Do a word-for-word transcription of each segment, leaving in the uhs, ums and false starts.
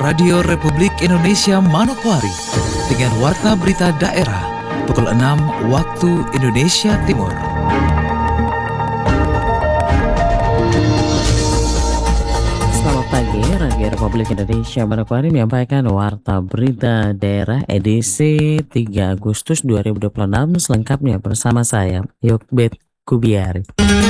Radio Republik Indonesia Manokwari dengan Warta Berita Daerah pukul enam waktu Indonesia Timur. Selamat pagi, Radio Republik Indonesia Manokwari menyampaikan Warta Berita Daerah edisi tiga Agustus dua ribu dua puluh enam selengkapnya bersama saya, Yokbet Kubiari.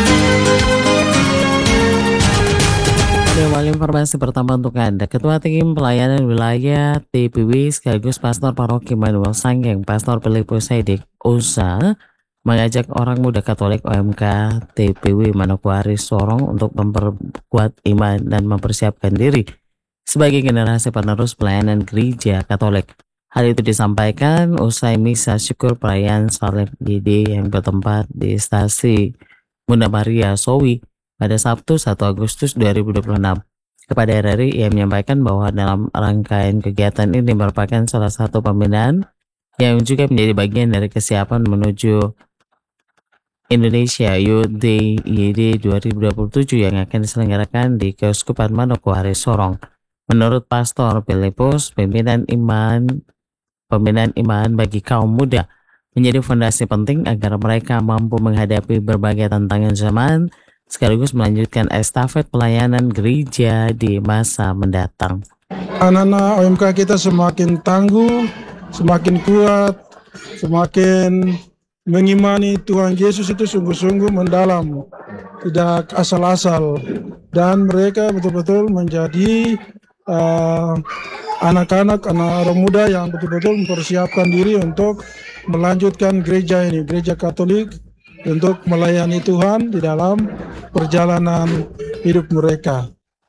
Awal informasi pertama untuk Anda. Ketua Tim Pelayanan Wilayah T P W sekaligus Pastor Paroki Manuel Sanggeng, Pastor Filipus Sedik Usa, mengajak orang muda Katolik O M K T P W Manokwari Sorong untuk memperkuat iman dan mempersiapkan diri sebagai generasi penerus pelayanan gereja Katolik. Hal itu disampaikan usai misa syukur perayaan Salib G D yang bertempat di stasi Bunda Maria Sowi pada Sabtu satu Agustus dua ribu dua puluh enam. Kepada R R I, ia menyampaikan bahwa dalam rangkaian kegiatan ini merupakan salah satu pembinaan yang juga menjadi bagian dari kesiapan menuju Indonesia Youth Day Y D dua ribu dua puluh tujuh yang akan diselenggarakan di Keuskupan Manokwari Sorong. Menurut Pastor Filipus, pembinaan iman pembinaan iman bagi kaum muda menjadi fondasi penting agar mereka mampu menghadapi berbagai tantangan zaman sekaligus melanjutkan estafet pelayanan gereja di masa mendatang. Anak-anak O M K kita semakin tangguh, semakin kuat, semakin mengimani Tuhan Yesus itu sungguh-sungguh mendalam, tidak asal-asal, dan mereka betul-betul menjadi uh, anak-anak, anak orang muda yang betul-betul mempersiapkan diri untuk melanjutkan gereja ini, gereja Katolik, untuk melayani Tuhan di dalam perjalanan hidup mereka.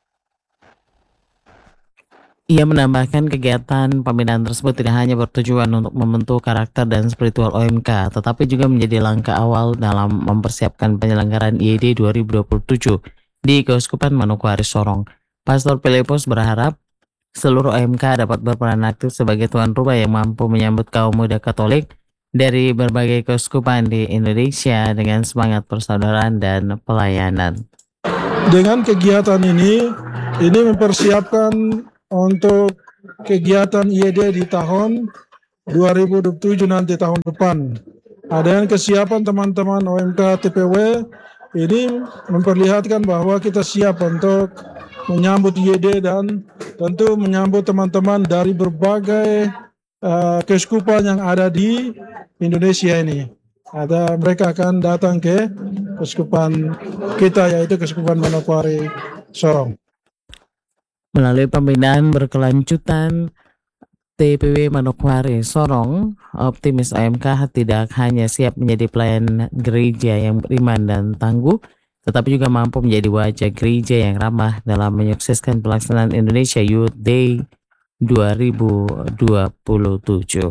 Ia menambahkan kegiatan pembinaan tersebut tidak hanya bertujuan untuk membentuk karakter dan spiritual O M K, tetapi juga menjadi langkah awal dalam mempersiapkan penyelenggaraan Y D dua ribu dua puluh tujuh di Keuskupan Manokwari Sorong. Pastor Filipus berharap seluruh O M K dapat berperan aktif sebagai tuan rumah yang mampu menyambut kaum muda Katolik dari berbagai keuskupan di Indonesia dengan semangat persaudaraan dan pelayanan. Dengan kegiatan ini, ini mempersiapkan untuk kegiatan Y D di tahun dua ribu dua puluh tujuh nanti tahun depan. Ada yang kesiapan teman-teman O M K T P W ini memperlihatkan bahwa kita siap untuk menyambut Y D dan tentu menyambut teman-teman dari berbagai uh, keuskupan yang ada di Indonesia ini. Ada mereka akan datang ke keuskupan kita, yaitu Keuskupan Manokwari Sorong. Melalui pembinaan berkelanjutan T P W Manokwari Sorong, optimis O M K tidak hanya siap menjadi pelayan gereja yang beriman dan tangguh, tetapi juga mampu menjadi wajah gereja yang ramah dalam menyukseskan pelaksanaan Indonesia Youth Day dua ribu dua puluh tujuh.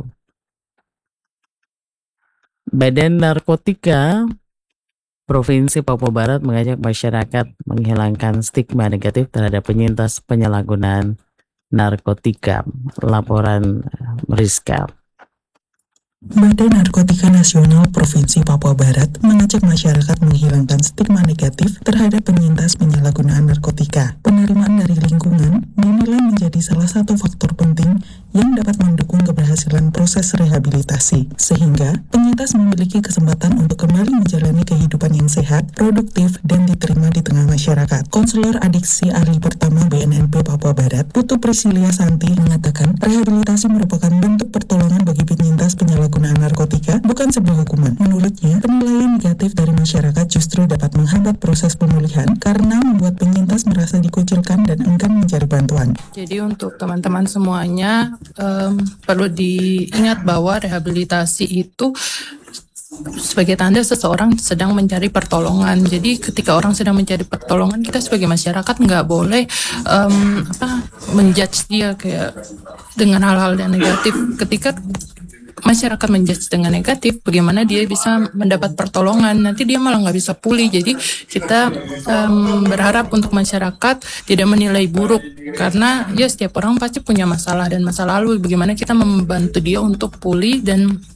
Badan Narkotika Provinsi Papua Barat mengajak masyarakat menghilangkan stigma negatif terhadap penyintas penyalahgunaan narkotika. Laporan Rizka. Badan Narkotika Nasional Provinsi Papua Barat mengajak masyarakat menghilangkan stigma negatif terhadap penyintas penyalahgunaan narkotika. Penerimaan dari lingkungan dinilai menjadi salah satu faktor penting yang dapat mendukung keberhasilan proses rehabilitasi, sehingga penyintas memiliki kesempatan untuk kembali menjalani kehidupan yang sehat, produktif, dan diterima di tengah masyarakat. Konselor Adiksi Ahli Pertama B N N P Papua Barat, Putu Priscilia Santi, mengatakan rehabilitasi merupakan bentuk pertolongan bagi penyintas penyalahgunaan narkotika, bukan sebuah hukuman. Menurutnya, penilaian negatif dari masyarakat justru dapat menghambat proses pemulihan karena membuat penyintas merasa dikucilkan dan enggan mencari bantuan. Jadi untuk teman-teman semuanya, um, perlu diingat bahwa rehabilitasi itu sebagai tanda seseorang sedang mencari pertolongan. Jadi ketika orang sedang mencari pertolongan, kita sebagai masyarakat nggak boleh um, apa menjudge dia kayak dengan hal-hal yang negatif. Ketika masyarakat menjudge dengan negatif, bagaimana dia bisa mendapat pertolongan, nanti dia malah nggak bisa pulih. Jadi kita um, berharap untuk masyarakat tidak menilai buruk, karena ya setiap orang pasti punya masalah dan masa lalu. Bagaimana kita membantu dia untuk pulih dan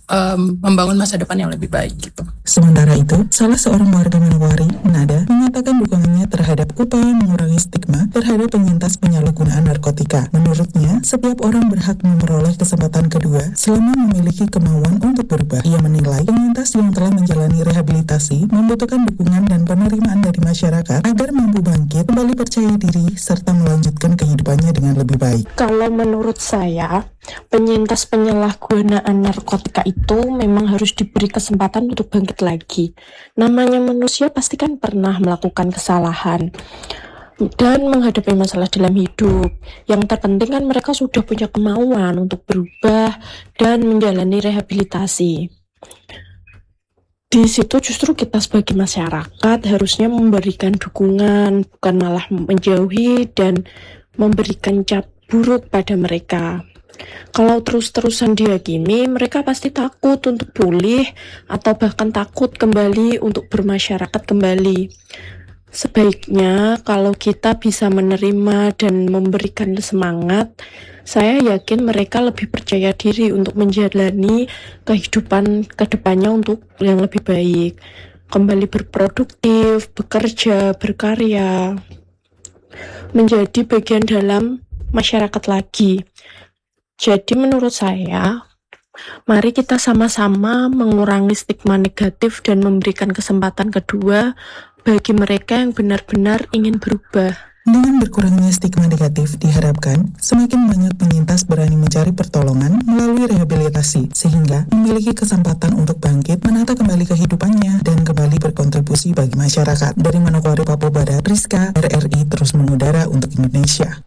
um, membangun masa depan yang lebih baik gitu. Sementara itu, salah seorang warga Manokwari, Nada, menyatakan dukungannya terhadap upaya mengurangi stigma terhadap penyintas penyalahgunaan narkotika. Menurutnya, setiap orang berhak memperoleh kesempatan kedua selama memiliki kemauan untuk berubah. Ia menilai penyintas yang telah menjalani rehabilitasi membutuhkan dukungan dan penerimaan dari masyarakat agar mampu bangkit, kembali percaya diri, serta melanjutkan kehidupannya dengan lebih baik. Kalau menurut saya, penyintas penyalahgunaan narkotika itu memang harus diberi kesempatan untuk bangkit lagi. Namanya manusia pasti kan pernah melakukan kesalahan dan menghadapi masalah dalam hidup. Yang terpenting kan mereka sudah punya kemauan untuk berubah dan menjalani rehabilitasi. Di situ justru kita sebagai masyarakat harusnya memberikan dukungan, bukan malah menjauhi dan memberikan cap buruk pada mereka. Kalau terus-terusan dihakimi, mereka pasti takut untuk pulih atau bahkan takut kembali untuk bermasyarakat kembali. Sebaiknya kalau kita bisa menerima dan memberikan semangat, saya yakin mereka lebih percaya diri untuk menjalani kehidupan kedepannya untuk yang lebih baik. Kembali berproduktif, bekerja, berkarya, menjadi bagian dalam masyarakat lagi. Jadi menurut saya, mari kita sama-sama mengurangi stigma negatif dan memberikan kesempatan kedua bagi mereka yang benar-benar ingin berubah. Dengan berkurangnya stigma negatif, diharapkan semakin banyak penyintas berani mencari pertolongan melalui rehabilitasi, sehingga memiliki kesempatan untuk bangkit, menata kembali kehidupannya, dan kembali berkontribusi bagi masyarakat. Dari Manokwari, Papua Barat, Rizka, R R I terus mengudara untuk Indonesia.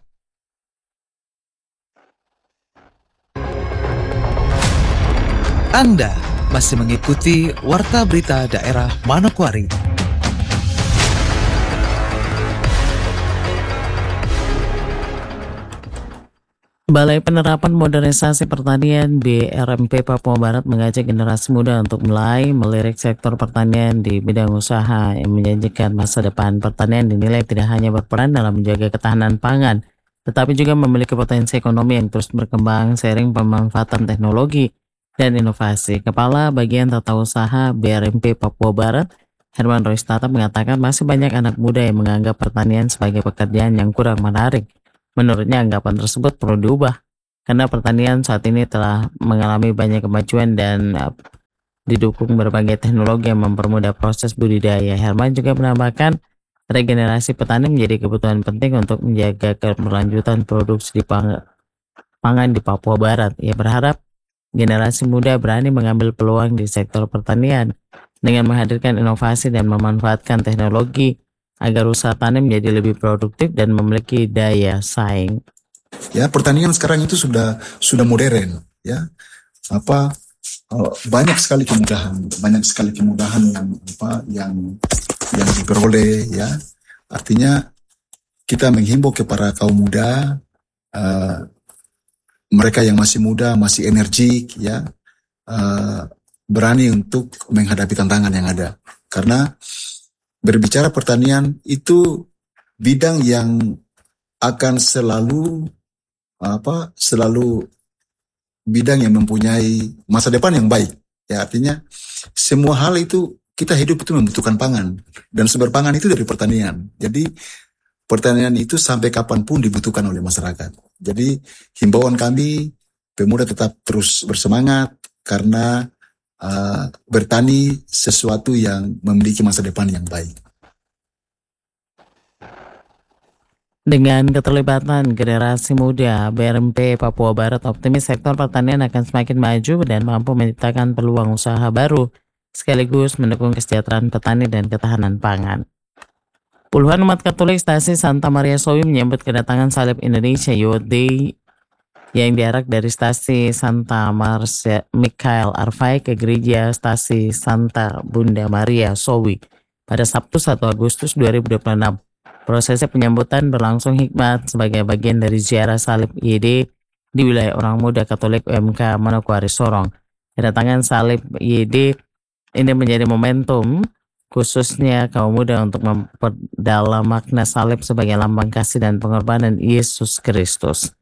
Anda masih mengikuti Warta Berita Daerah Manokwari. Balai Penerapan Modernisasi Pertanian B R M P Papua Barat mengajak generasi muda untuk mulai melirik sektor pertanian di bidang usaha yang menjanjikan masa depan. Pertanian dinilai tidak hanya berperan dalam menjaga ketahanan pangan, tetapi juga memiliki potensi ekonomi yang terus berkembang seiring pemanfaatan teknologi dan inovasi. Kepala Bagian Tata Usaha B R M P Papua Barat, Herman Roistata, mengatakan masih banyak anak muda yang menganggap pertanian sebagai pekerjaan yang kurang menarik. Menurutnya, anggapan tersebut perlu diubah karena pertanian saat ini telah mengalami banyak kemajuan dan uh, didukung berbagai teknologi yang mempermudah proses budidaya. Herman juga menambahkan regenerasi petani menjadi kebutuhan penting untuk menjaga keberlanjutan produksi di pang- pangan di Papua Barat. Ia berharap generasi muda berani mengambil peluang di sektor pertanian dengan menghadirkan inovasi dan memanfaatkan teknologi agar usaha tani menjadi lebih produktif dan memiliki daya saing. Ya, pertanian sekarang itu sudah sudah modern, ya. Apa uh, banyak sekali kemudahan, banyak sekali kemudahan yang apa yang yang diperoleh, ya. Artinya kita menghimbau kepada kaum muda, uh, mereka yang masih muda, masih energik, ya, uh, berani untuk menghadapi tantangan yang ada. Karena berbicara pertanian itu bidang yang akan selalu apa selalu bidang yang mempunyai masa depan yang baik. Ya, artinya semua hal itu kita hidup itu membutuhkan pangan dan sumber pangan itu dari pertanian. Jadi pertanian itu sampai kapanpun dibutuhkan oleh masyarakat. Jadi himbauan kami pemuda tetap terus bersemangat karena Uh, bertani sesuatu yang memiliki masa depan yang baik. Dengan keterlibatan generasi muda, B R M P Papua Barat optimis sektor pertanian akan semakin maju dan mampu menciptakan peluang usaha baru, sekaligus mendukung kesejahteraan petani dan ketahanan pangan. Puluhan umat Katolik stasi Santa Maria Sowi menyambut kedatangan salib Indonesia Youth Day yang diarak dari stasi Santa Maria Mikael Arfai ke gereja stasi Santa Bunda Maria Sowi pada Sabtu satu Agustus dua ribu dua puluh enam. Prosesi penyambutan berlangsung hikmat sebagai bagian dari ziarah salib Y D di wilayah orang muda Katolik U M K Manokwari Sorong. Kedatangan salib Y D ini menjadi momentum khususnya kaum muda untuk memperdalam makna salib sebagai lambang kasih dan pengorbanan Yesus Kristus.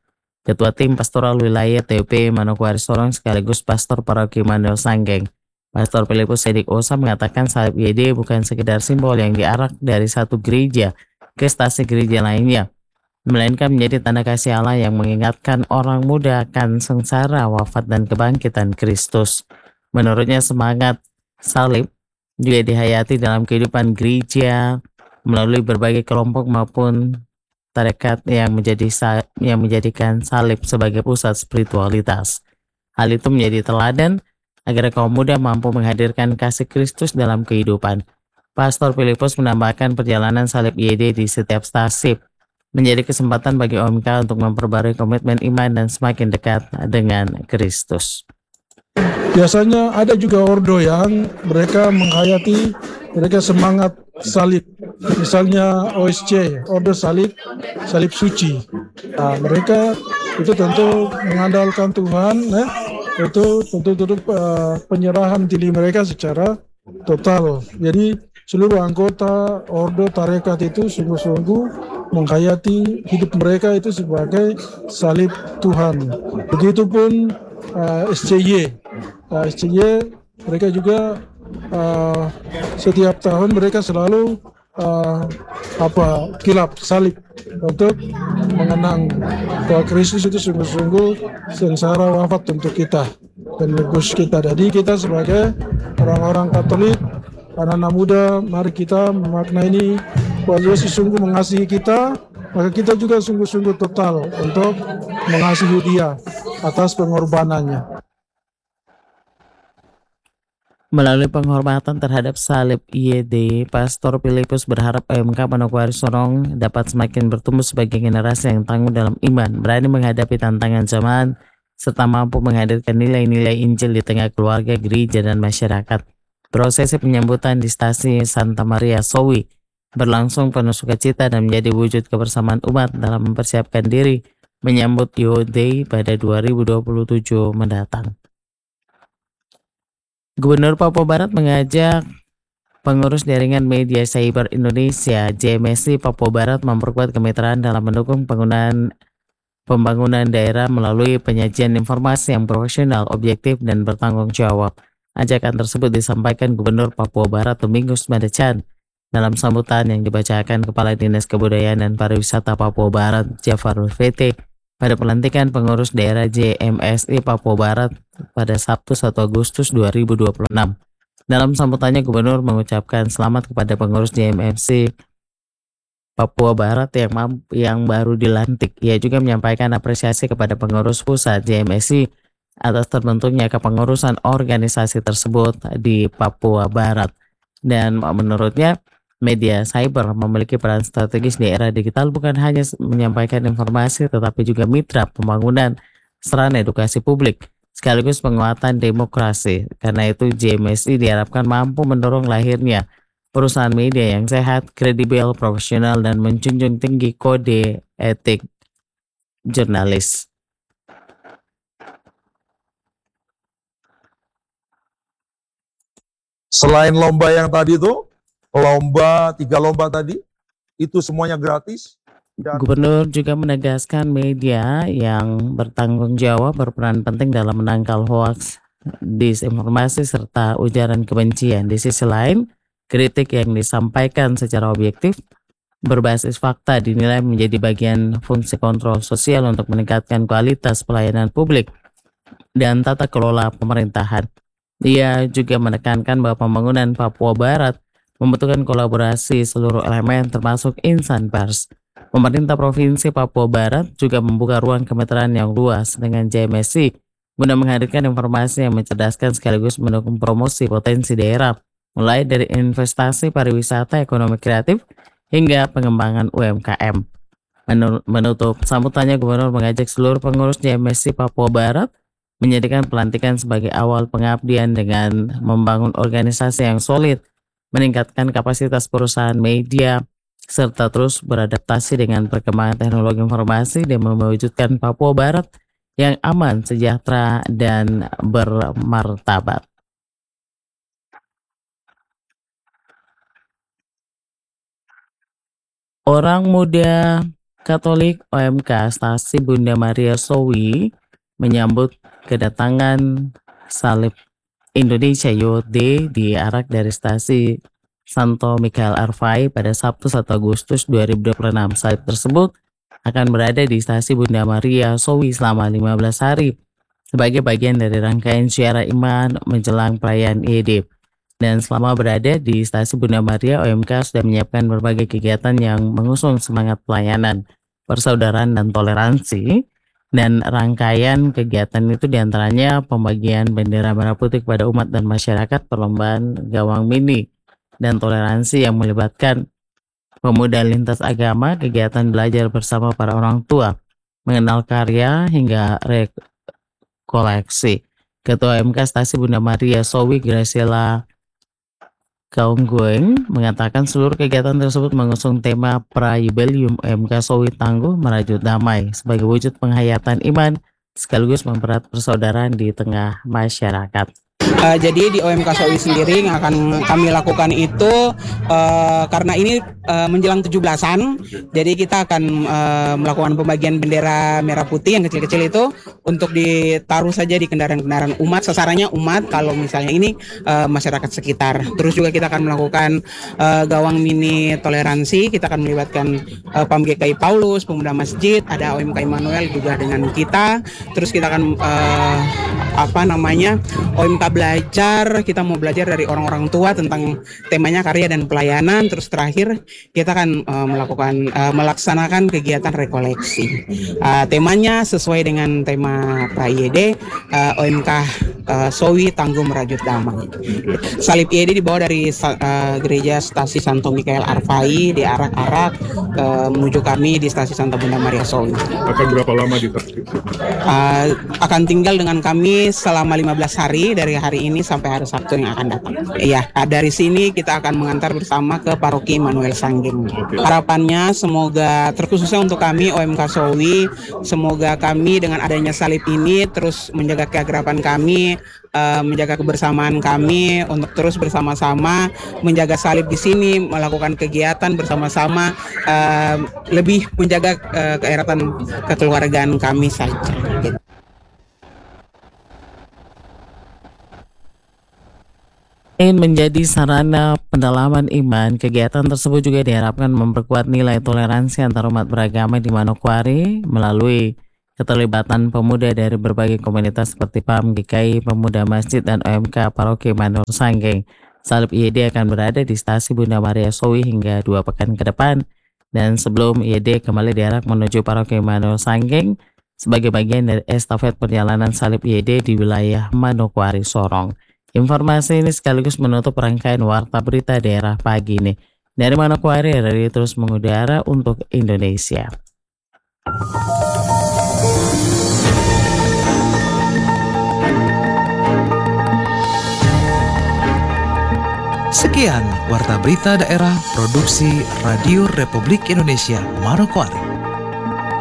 Ketua Tim Pastoral Wilayah T P Manokwari Sorong sekaligus Pastor Paroki Manuel Sanggeng, Pastor Filipus Sedik Osa mengatakan salib Y D bukan sekedar simbol yang diarak dari satu gereja ke stasi gereja lainnya, melainkan menjadi tanda kasih Allah yang mengingatkan orang muda akan sengsara, wafat, dan kebangkitan Kristus. Menurutnya semangat salib juga dihayati dalam kehidupan gereja melalui berbagai kelompok maupun tarekat yang menjadi yang menjadikan salib sebagai pusat spiritualitas. Hal itu menjadi teladan agar kaum muda mampu menghadirkan kasih Kristus dalam kehidupan. Pastor Filipus menambahkan perjalanan salib Y D di setiap stasi menjadi kesempatan bagi O M K untuk memperbarui komitmen iman dan semakin dekat dengan Kristus. Biasanya ada juga ordo yang mereka menghayati, mereka semangat salib. Misalnya O S C, Ordo Salib, Salib Suci. Nah, mereka itu tentu mengandalkan Tuhan, eh, itu tentu tentu uh, penyerahan diri mereka secara total. Jadi seluruh anggota Ordo Tarekat itu sungguh-sungguh menghayati hidup mereka itu sebagai salib Tuhan. Begitupun uh, S C Y. Uh, S C Y mereka juga uh, setiap tahun mereka selalu uh, apa kilap salib untuk mengenang bahwa Kristus itu sungguh-sungguh sengsara wafat untuk kita dan nebus kita. Jadi kita sebagai orang-orang Katolik, anak-anak muda, mari kita memaknai ini bahwa Yesus sungguh mengasihi kita, maka kita juga sungguh-sungguh total untuk mengasihi Dia atas pengorbanannya. Melalui penghormatan terhadap salib Y D, Pastor Filipus berharap O M K Manokwari Sorong dapat semakin bertumbuh sebagai generasi yang tangguh dalam iman, berani menghadapi tantangan zaman, serta mampu menghadirkan nilai-nilai Injil di tengah keluarga, gereja, dan masyarakat. Prosesi penyambutan di stasi Santa Maria Sowi berlangsung penuh sukacita dan menjadi wujud kebersamaan umat dalam mempersiapkan diri menyambut Y D pada dua ribu dua puluh tujuh mendatang. Gubernur Papua Barat mengajak pengurus jaringan media cyber Indonesia J M S I Papua Barat memperkuat kemitraan dalam mendukung penggunaan pembangunan daerah melalui penyajian informasi yang profesional, objektif, dan bertanggung jawab. Ajakan tersebut disampaikan Gubernur Papua Barat Domingus Madechan dalam sambutan yang dibacakan Kepala Dinas Kebudayaan dan Pariwisata Papua Barat Jafarul V T pada pelantikan pengurus daerah J M S I Papua Barat pada Sabtu satu Agustus dua ribu dua puluh enam. Dalam sambutannya, Gubernur mengucapkan selamat kepada pengurus J M S I Papua Barat yang mampu, yang baru dilantik. Ia juga menyampaikan apresiasi kepada pengurus pusat J M S I atas terbentuknya kepengurusan organisasi tersebut di Papua Barat. Dan menurutnya, media cyber memiliki peran strategis di era digital, bukan hanya menyampaikan informasi tetapi juga mitra pembangunan sarana edukasi publik sekaligus penguatan demokrasi. Karena itu J M S I diharapkan mampu mendorong lahirnya perusahaan media yang sehat, kredibel, profesional, dan menjunjung tinggi kode etik jurnalis. Selain lomba yang tadi itu, lomba, tiga lomba tadi, itu semuanya gratis. Dan Gubernur juga menegaskan media yang bertanggung jawab berperan penting dalam menangkal hoaks, disinformasi, serta ujaran kebencian. Di sisi lain, kritik yang disampaikan secara objektif, berbasis fakta dinilai menjadi bagian fungsi kontrol sosial untuk meningkatkan kualitas pelayanan publik dan tata kelola pemerintahan. Ia juga menekankan bahwa pembangunan Papua Barat membutuhkan kolaborasi seluruh elemen termasuk insan pers. Pemerintah Provinsi Papua Barat juga membuka ruang kemitraan yang luas dengan J M S I guna menghadirkan informasi yang mencerdaskan sekaligus mendukung promosi potensi daerah, mulai dari investasi pariwisata, ekonomi kreatif, hingga pengembangan U M K M. Menutup sambutannya, Gubernur mengajak seluruh pengurus J M S I Papua Barat menjadikan pelantikan sebagai awal pengabdian dengan membangun organisasi yang solid, meningkatkan kapasitas perusahaan media, serta terus beradaptasi dengan perkembangan teknologi informasi dan mewujudkan Papua Barat yang aman, sejahtera, dan bermartabat. Orang muda Katolik O M K Stasi Bunda Maria Sowi menyambut kedatangan salib Indonesia Y O D diarak dari stasi Santo Mikael Arfai pada Sabtu satu Agustus dua ribu dua puluh enam. Salib tersebut akan berada di stasi Bunda Maria Sowi selama lima belas hari sebagai bagian dari rangkaian syiar iman menjelang perayaan I E D. Dan selama berada di stasi Bunda Maria, O M K sudah menyiapkan berbagai kegiatan yang mengusung semangat pelayanan, persaudaraan, dan toleransi. Dan rangkaian kegiatan itu diantaranya pembagian bendera merah putih kepada umat dan masyarakat, perlombaan gawang mini, dan toleransi yang melibatkan pemuda lintas agama, kegiatan belajar bersama para orang tua, mengenal karya, hingga rekoleksi. Ketua O M K Stasi Bunda Maria Sowi Graciela Kaunggueng mengatakan seluruh kegiatan tersebut mengusung tema Pra-Jubileum O M K Sowi Tangguh Merajut Damai sebagai wujud penghayatan iman sekaligus mempererat persaudaraan di tengah masyarakat. Uh, jadi di O M K Sowi sendiri yang akan kami lakukan itu uh, karena ini uh, menjelang tujuh belasan, jadi kita akan uh, melakukan pembagian bendera merah putih yang kecil-kecil itu untuk ditaruh saja di kendaraan-kendaraan umat, sasarannya umat kalau misalnya ini uh, masyarakat sekitar. Terus juga kita akan melakukan uh, gawang mini toleransi, kita akan melibatkan uh, P A M G K I Paulus, pemuda masjid, ada O M K Immanuel juga dengan kita. Terus kita akan uh, apa namanya O M K belajar, kita mau belajar dari orang-orang tua tentang temanya karya dan pelayanan. Terus terakhir kita akan uh, melakukan uh, melaksanakan kegiatan rekoleksi. Uh, temanya sesuai dengan tema Pra I E D, uh, O M K uh, Sowi Tangguh Merajut Damai. Salib I E D dibawa dari uh, gereja Stasi Santo Mikael Arfai, diarak-arak uh, menuju kami di Stasi Santa Bunda Maria Sowi. Akan berapa lama di uh, akan tinggal dengan kami selama lima belas hari dari hari ini sampai hari Sabtu yang akan datang. Iya, dari sini kita akan mengantar bersama ke Paroki Immanuel Sanggeng. Okay. Harapannya semoga terkhususnya untuk kami O M K Sowi, semoga kami dengan adanya salib ini terus menjaga keakraban kami, uh, menjaga kebersamaan kami untuk terus bersama-sama menjaga salib di sini, melakukan kegiatan bersama-sama, uh, lebih menjaga uh, keeratan kekeluargaan kami saja. Gitu. Ingin menjadi sarana pendalaman iman, kegiatan tersebut juga diharapkan memperkuat nilai toleransi antar umat beragama di Manokwari melalui keterlibatan pemuda dari berbagai komunitas seperti P A M G K I, pemuda masjid, dan O M K Paroki Immanuel Sanggeng. Salib I E D akan berada di stasi Bunda Maria Sowi hingga dua pekan ke depan, dan sebelum I E D kembali diarak menuju Paroki Immanuel Sanggeng sebagai bagian dari estafet perjalanan salib I E D di wilayah Manokwari Sorong. Informasi ini sekaligus menutup rangkaian Warta Berita Daerah pagi ini. Dari Manokwari, Radio terus mengudara untuk Indonesia. Sekian Warta Berita Daerah Produksi Radio Republik Indonesia Manokwari.